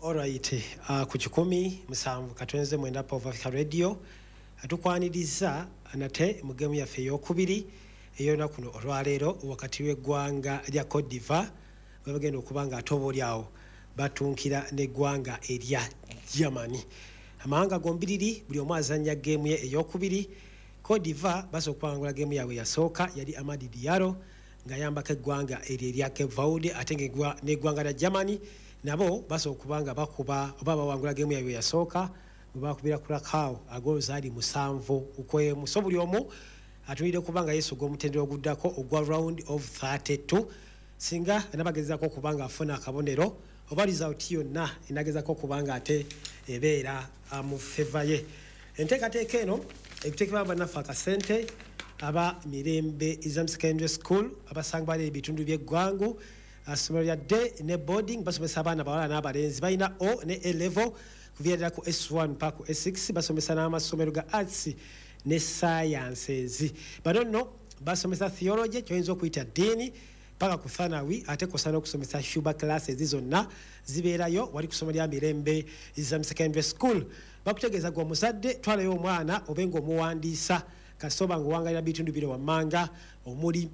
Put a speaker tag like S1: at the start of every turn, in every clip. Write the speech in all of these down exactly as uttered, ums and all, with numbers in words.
S1: Alright, uh, ku kikumi musanvu katwenze mwenda Pova Radio atukwaniriza anate mu game yaffe ey'okubiri eyona kuno olwaleero wakati w'eggwanga lya Cote d'Ivoire webagenda okuba nga atobolyawo batunkira n'eggwanga erya Germany. Amawanga gombiriri buli omu azannya game ye ey'okubiri. Cote d'Ivoire basooka okubangula game yaabwe yasooka yali Amadi Diallo ng'ayambako eggwanga eryo erya Cape Verde ate n'eggwanga lya Germany nabo basooka okuba nga bakuba oba bawangula game yaabwe yasooka bakubira Curacao agolo zaali musanvu ukwemu. So buli omu atulire kubanga Yesu gw'omutendera oguddako ogwa round of thirty-two singa anabagezako kubanga afuna akabonero oba result yonna enagezako kubanga ate ebeera mu favor ye. Enteekateeka eno ekuteekebwa bannaffe akasente aba Mirembe Exam Secondary School abasanga bali ebitundu by'eggwangu asomero lya day ne boarding basomesa abaana bawala n'abalenzi balina O ne A level kuviira ku S one mpaka ku S six basomesa n'amasomero ga arts ne sciences. Bano nno basomesa theology kyoyinza okuyita ddiini paka ku thanawi ate kosa n'okusomesa shuba classes zonna zibeerayo wali ku ssomero lya Mirembe Exam Secondary School. Bakutegeeza gwe omuzadde twalayo omwana obenga omuwandiisa kasoba ng'owangalira bitundu bino wammanga omuli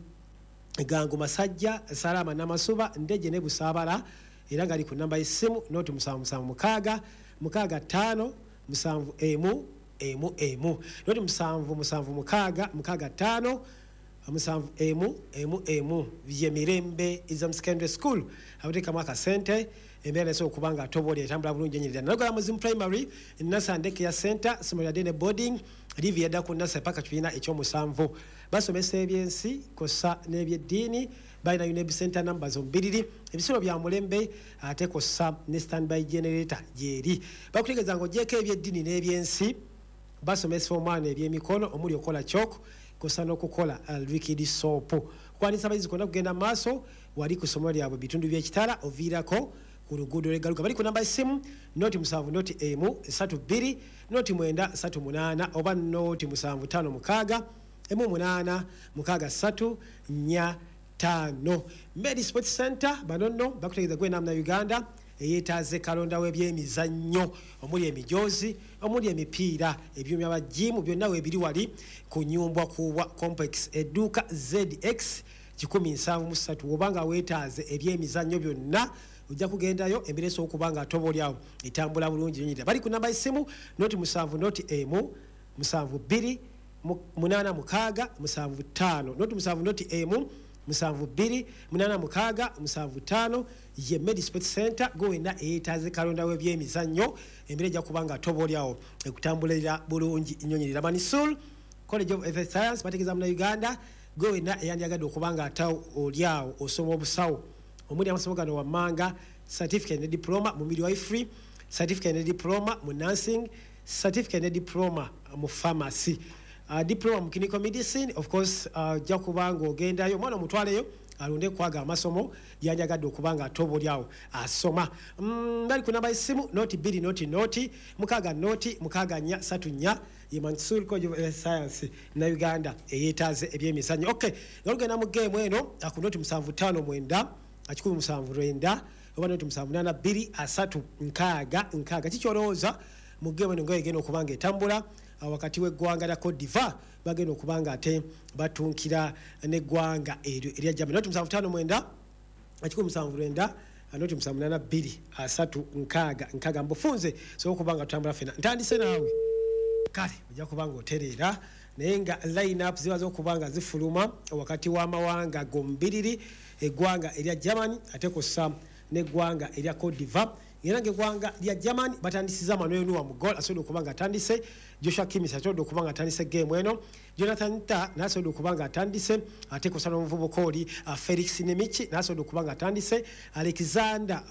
S1: Gangu Masajja Salama Namasuba Ndeje ne Busaabala era ngali ku namba y'essimu noti musanvu musanvu mukaaga mukaaga ttaano musanvu emu emu emu noti musanvu musanvu mukaaga mukaaga ttaano musanvu emu emu emu ye Mirembe Exam Secondary School abateekamu akasente embeera neso okubanga atobolya etambula bulungi enyirira nagala muzimu primary Nasa Ndeke ya center ssomero lya Dene boarding livi yadda ku Nasa paka kibiina ekyomusanvu basomesa ebyensi kosa n'ebyeddiini balina UNEB center number zombiriri ebisolo bya mulembe ate kosa ne standby generator gyeri bakutegeeza ng'ogyeko ebyeddiini n'ebyensi basomesa omwana ebyemikono omuli okola chok kosa n'okukola liquid soap kwanisa abayizi konna kugenda maaso wali ku ssomero lyabwe bitundu by'ekitala oviirako ku luguudo lw'eggaluka bali ku namba y'essimu noti musanvu noti emu esatu bbiri noti mwenda esatu munaana oba noti musanvu ttaano mukaaga emu munaana mukaaga ssatu nnya ttaano. Medi Sports Center bano nno bakutegeeza gwe namna Uganda eyeetaaze kalonda w'ebyemizannyo omuli emijoozi omuli emipiira ebyuma bya jimu byonna weebiri wali ku nnyumbwa kuwa complex edduuka Z X kikumi nsanvu mu ssatu obanga weetaaze ebyemizannyo byonna ojja kugendayo embeera okubanga atobolyawo etambula bulungi nyirira bali ku namba y'essimu noti musanvu noti emu musanvu bbiri munaana mukaaga musanvu ttaano noti musanvu noti emu musanvu bbiri munaana mukaaga musanvu ttaano ye Medi Sports Center gwe wenna eyeetaaze kalonda w'ebyemizannyo embeera ejja kubanga atobolyawo ekutambulira bulungi nnyonyerera Manisul College of Health Science bategeeza muna Uganda gwe wenna eyandiyagadde okubanga atawo olyawo osoma obusawo omuli amasomo gano wammanga certificate ne diploma mu midwifery certificate ne diploma mu nursing certificate ne diploma mu pharmacy uh, diploma mu clinical medicine of course ajja uh, kubanga ogendayo omwana omutwaleyo alonde kwaga amasomo yanjagadde okubanga atobolyawo asoma mm, bali ku namba y'essimu noti bbiri noti noti mukaaga noti mukaaga nnya ssatu nnya ye Mansour College of Science na Uganda eyeetaaze ebyemizannyo. Okay olugenda mu game eno ku noti musanvu ttaano mwenda akikumi musanvu lwenda oba noti musanvu munaana bbiri asatu nkaaga nkaaga kikyolowooza mu game eno ng'egenda okubanga etambula wakati w'eggwanga lya Cote d'Ivoire bagenda okubanga ate batunkira n'eggwanga eryo erya Germany noti musanvu ttaano mwenda akikumi musanvu lwenda noti musanvu munaana bbiri asatu nkaaga nkaaga mbufunze so okubanga tutambula fena ntandise naawe kale ojja kubanga otereera naye nga line up ziba z'okubanga zifuluma wakati w'amawanga gombiriri eggwanga erya Germany ate kosa n'eggwanga erya Cote d'Ivoire era ng'eggwanga lya Germany batandisiza Manuel Nuwa mu goal asobodde okubanga atandise Joshua Kimmich asobodde okubanga atandise game eno Jonathan Ta n'asobodde okubanga atandise ate kosa n'omuvubuka oli uh, Felix Nemichi n'asobodde okubanga atandise Alexander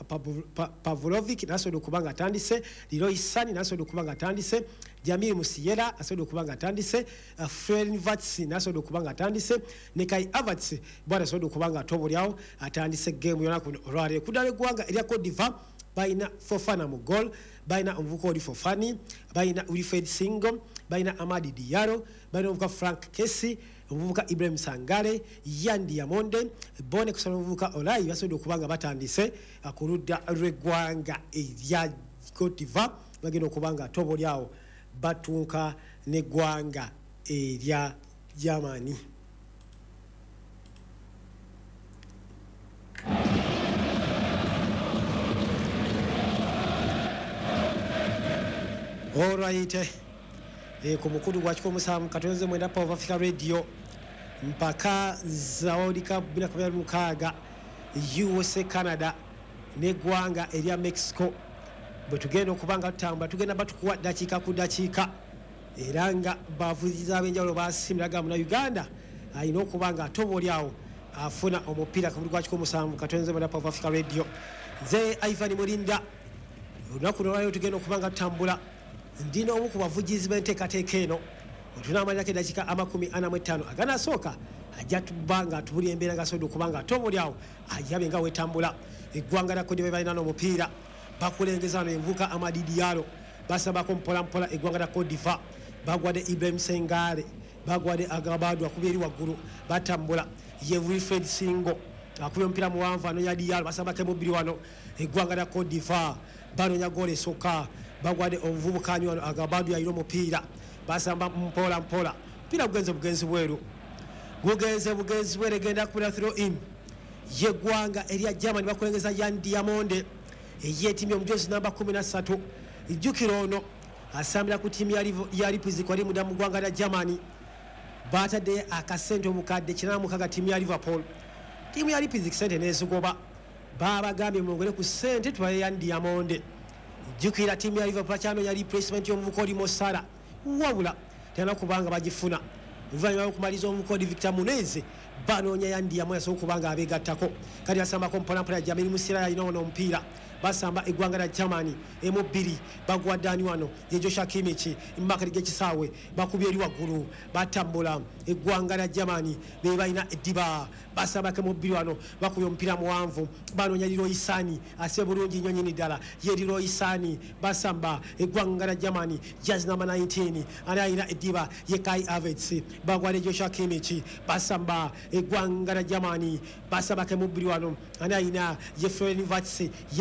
S1: Pavlovic n'asobodde okubanga atandise Leroy Sane n'asobodde okubanga atandise Jamil Musiala asobodde okubanga atandise uh, Fred Vatsi n'asobodde okubanga atandise ne Kai Havertz bwana asobodde okubanga atobolyawo atandise game yona kuno olwaleero kuddala eggwanga erya Cote d'Ivoire baina Fofana mu goal baina omuvubuka oli Fofani baina Wilfred Singo baina Amadi Diallo baina omuvubuka Frank Kessie omuvubuka Ibrahim Sangare Yandi Yamonde Bone kusala omuvubuka Olayi basobodde okuba nga batandise ku ludda lw'eggwanga erya Cote d'Ivoire bagenda okuba nga tobo lyawo batunka n'eggwanga erya Germany. All right. E ku mukulu gwa kikomo musanvu katonze mwenda Power Africa Radio mpaka zaolika bila kabya mukaaga U S A Canada n'eggwanga erya Mexico bwe tugenda okubanga tutamba tugenda batukuwa dakika ku dakika era nga bavuziza abenjawulo basimiraga mu Uganda ayina okubanga atobo lyawo afuna omupiira ku mukulu gwa kikomo musanvu katonze mwenda Power Africa Radio nze Ivan Mulinda olunaku lwaliro tugenda okubanga tutambula ndino omu ku bavugizi b'enteekateeka eno otunaamalirako eddakiika amakumi ana mu ttaano aganasooka ajja tubanga atubulya embeera nga asobodde okuba nga atobo lyawo ajabe nga wetambula eggwanga lya Kodi bwe balina n'omupiira bakulengeza wano envuka Amadi Diallo basambako mpolampola eggwanga lya Cote d'Ivoire bagwadde Ibrahim Sengare bagwadde Agabadu akubye eri waggulu batambula ye Wilfred Singo akubye omupiira muwanvu anonya Diallo basambako emubiri wano eggwanga lya Cote d'Ivoire banonya goal esooka bagwade omuvubuka wano Agabadu yayiro mupiira basamba mpola mpola pira bugenze bugenzi bweru bugenze bugenzi bwere genda kubira throw in yeggwanga erya Germany bakulengeza Yandi Yamonde eyetimye omujozi namba kumi na ssatu ijjukiro ono asambira ku tiimu ya Leipzig kwali muda mu ggwanga lya Germany batadde akasente omukadde kina mukaga tiimu ya Liverpool tiimu ya Leipzig sente nezigoba babagambye mwongere ku sente twaye Yandi Yamonde jukira timu ya Liverpool cyano ya replacement y'omuvuko Limo Sala wabula tena kubanga bagifuna uvanyuma okumaliza omuvuko Victor Muneze banonya Yandi Yamonde so kubanga abegattako kali asamba kompola mpala Jamili Musira yino ono mpira basamba eggwanga lya Germany emu bbiri bagwadani wano ye Joshua Kimmich imakali gekisawe bakubye eri waggulu batambula eggwanga lya Germany be balina eddiba basamba ke mu bbiri wano bakubye omupiira muwanvu banonya Liro Isani ase bulungi nnyo nyini ddala ye Liro Isani basamba eggwanga lya Germany jazz number nineteen ana ina eddiba ye Kai Havertz bagwade Joshua Kimmich basamba eggwanga lya Germany basamba ke mu bbiri wano ana ina ye Florian Wirtz